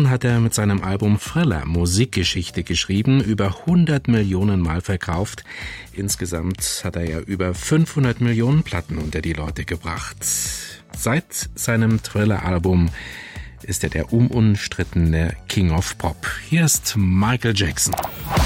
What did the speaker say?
Jahren hat er mit seinem Album Thriller Musikgeschichte geschrieben, über 100 Millionen Mal verkauft. Insgesamt hat er ja über 500 Millionen Platten unter die Leute gebracht. Seit seinem Thriller-Album ist er der unumstrittene King of Pop. Hier ist Michael Jackson.